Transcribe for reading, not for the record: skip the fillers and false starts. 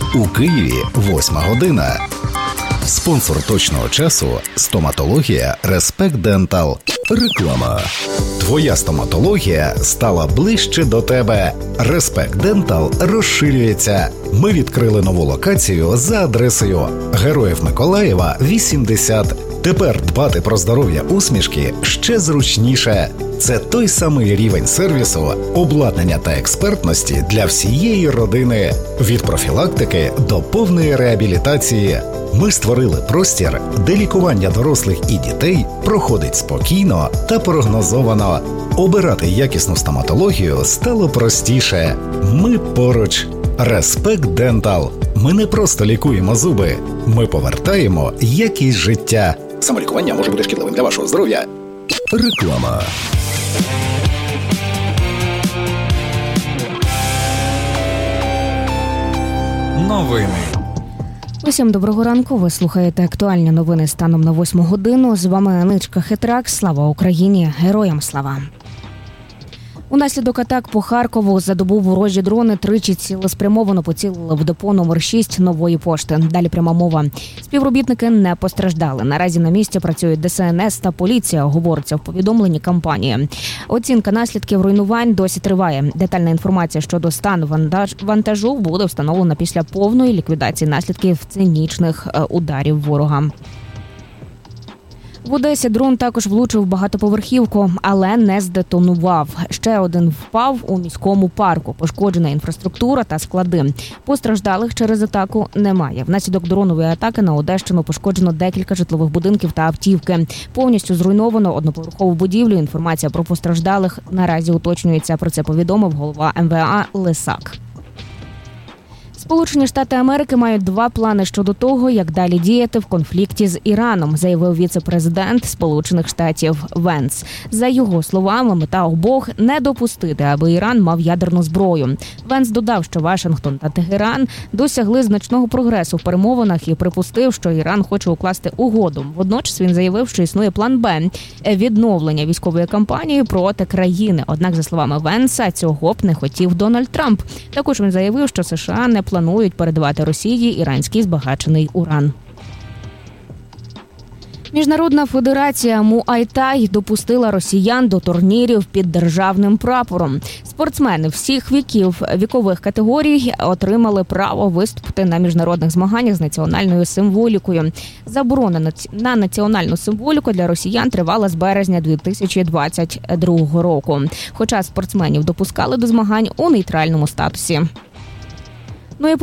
У Києві 8 година. Спонсор точного часу – стоматологія Респект Дентал. Реклама. Твоя стоматологія стала ближче до тебе. Респект Дентал розширюється. Ми відкрили нову локацію за адресою Героїв Миколаєва, 80. Тепер дбати про здоров'я усмішки ще зручніше. Це той самий рівень сервісу, обладнання та експертності для всієї родини. Від профілактики до повної реабілітації. Ми створили простір, де лікування дорослих і дітей проходить спокійно та прогнозовано. Обирати якісну стоматологію стало простіше. Ми поруч. Респект Дентал. Ми не просто лікуємо зуби. Ми повертаємо якість життя. Самолікування може бути шкідливим для вашого здоров'я. Реклама. Новини. Усім доброго ранку. Ви слухаєте актуальні новини станом на 8 годину. З вами Аничка Хитрак. Слава Україні! Героям слава! Унаслідок атак по Харкову за добу ворожі дрони тричі цілеспрямовано поцілили в депо номер 6 Нової пошти. Далі пряма мова. Співробітники не постраждали. Наразі на місці працюють ДСНС та поліція, говориться в повідомленні компанії. Оцінка наслідків руйнувань досі триває. Детальна інформація щодо стану вантажу буде встановлена після повної ліквідації наслідків цинічних ударів ворога. В Одесі дрон також влучив багатоповерхівку, але не здетонував. Ще один впав у міському парку. Пошкоджена інфраструктура та склади. Постраждалих через атаку немає. Внаслідок дронової атаки на Одещину пошкоджено декілька житлових будинків та автівки. Повністю зруйновано одноповерхову будівлю. Інформація про постраждалих наразі уточнюється. Про це повідомив голова МВА Лисак. Сполучені Штати Америки мають два плани щодо того, як далі діяти в конфлікті з Іраном, заявив віце-президент Сполучених Штатів Венс. За його словами, мета обох – не допустити, аби Іран мав ядерну зброю. Венс додав, що Вашингтон та Тегеран досягли значного прогресу в перемовинах і припустив, що Іран хоче укласти угоду. Водночас він заявив, що існує план «Б» – відновлення військової кампанії проти країни. Однак, за словами Венса, цього б не хотів Дональд Трамп. Також він заявив, що США не планують передавати Росії іранський збагачений уран. Міжнародна федерація Муай-Тай допустила росіян до турнірів під державним прапором. Спортсмени всіх вікових категорій отримали право виступити на міжнародних змаганнях з національною символікою. Заборона на національну символіку для росіян тривала з березня 2022 року. Хоча спортсменів допускали до змагань у нейтральному статусі.